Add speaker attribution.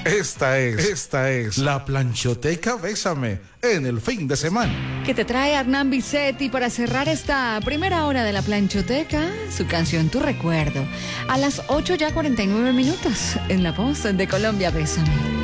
Speaker 1: Esta es la planchoteca Bésame en el fin de semana.
Speaker 2: Que te trae Hernán Bisetti para cerrar esta primera hora de la planchoteca, su canción Tu Recuerdo, a las 8:49 en La Voz de Colombia. Bésame.